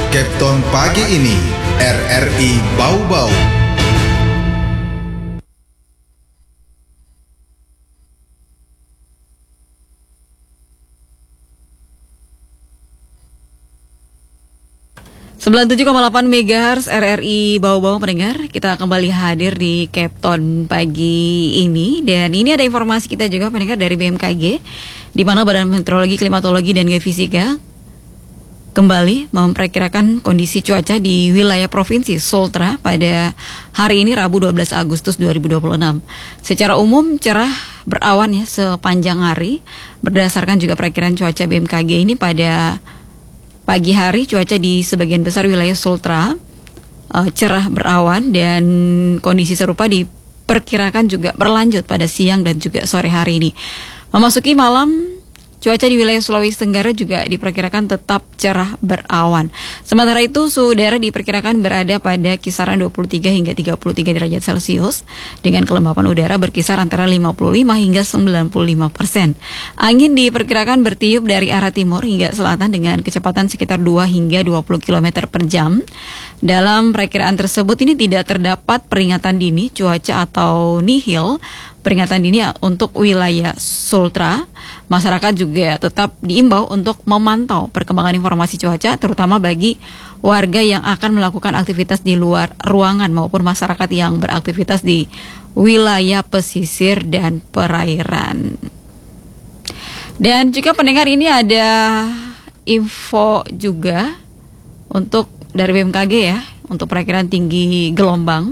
Kepton pagi ini, RRI Bau-Bau. Sembilan 97,8 MHz RRI Bau-Bau pendengar. Kita kembali hadir di Kepton pagi ini. Dan ini ada informasi kita juga pendengar dari BMKG, di mana Badan Meteorologi, Klimatologi, dan Geofisika kembali memperkirakan kondisi cuaca di wilayah Provinsi Sultra pada hari ini Rabu 12 Agustus 2026. Secara umum cerah berawan ya sepanjang hari. Berdasarkan juga perakiraan cuaca BMKG ini pada pagi hari cuaca di sebagian besar wilayah Sultra cerah berawan dan kondisi serupa diperkirakan juga berlanjut pada siang dan juga sore hari ini. Memasuki malam, cuaca di wilayah Sulawesi Tenggara juga diperkirakan tetap cerah berawan. Sementara itu, suhu udara diperkirakan berada pada kisaran 23 hingga 33 derajat Celcius dengan kelembapan udara berkisar antara 55 hingga 95%. Angin diperkirakan bertiup dari arah timur hingga selatan dengan kecepatan sekitar 2 hingga 20 km per jam. Dalam perakiraan tersebut ini tidak terdapat peringatan dini cuaca atau nihil. Peringatan dini untuk wilayah Sultra. Masyarakat juga tetap diimbau untuk memantau perkembangan informasi cuaca, terutama bagi warga yang akan melakukan aktivitas di luar ruangan maupun masyarakat yang beraktivitas di wilayah pesisir dan perairan. Dan juga pendengar, ini ada info juga untuk dari BMKG ya, untuk perakiraan tinggi gelombang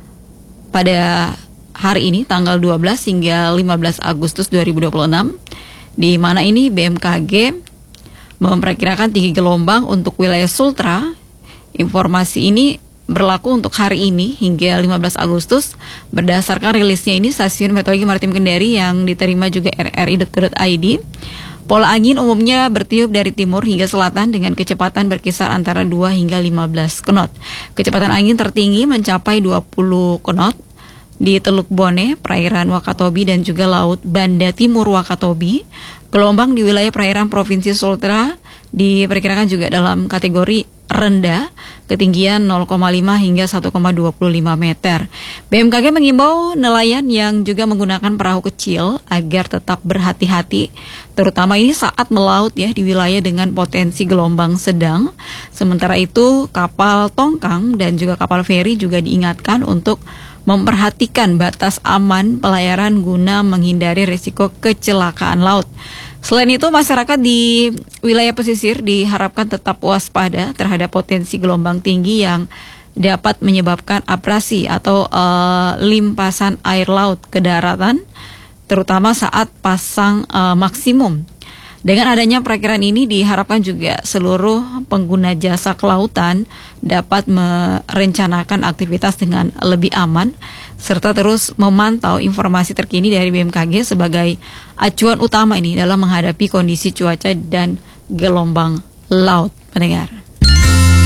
pada hari ini tanggal 12 hingga 15 Agustus 2026, di mana ini BMKG memperkirakan tinggi gelombang untuk wilayah Sultra. Informasi ini berlaku untuk hari ini hingga 15 Agustus berdasarkan rilisnya ini Stasiun Meteorologi Maritim Kendari yang diterima juga rri.co.id. Pola angin umumnya bertiup dari timur hingga selatan dengan kecepatan berkisar antara 2 hingga 15 knot. Kecepatan angin tertinggi mencapai 20 knot di Teluk Bone, perairan Wakatobi dan juga Laut Banda Timur Wakatobi. Gelombang di wilayah perairan Provinsi Sultra diperkirakan juga dalam kategori rendah, ketinggian 0,5 hingga 1,25 meter. BMKG mengimbau nelayan yang juga menggunakan perahu kecil agar tetap berhati-hati, terutama ini saat melaut ya di wilayah dengan potensi gelombang sedang. Sementara itu, kapal tongkang dan juga kapal feri juga diingatkan untuk memperhatikan batas aman pelayaran guna menghindari risiko kecelakaan laut. Selain itu, masyarakat di wilayah pesisir diharapkan tetap waspada terhadap potensi gelombang tinggi yang dapat menyebabkan abrasi atau limpasan air laut ke daratan, terutama saat pasang maksimum. Dengan adanya perakiraan ini diharapkan juga seluruh pengguna jasa kelautan dapat merencanakan aktivitas dengan lebih aman serta terus memantau informasi terkini dari BMKG sebagai acuan utama ini dalam menghadapi kondisi cuaca dan gelombang laut, pendengar.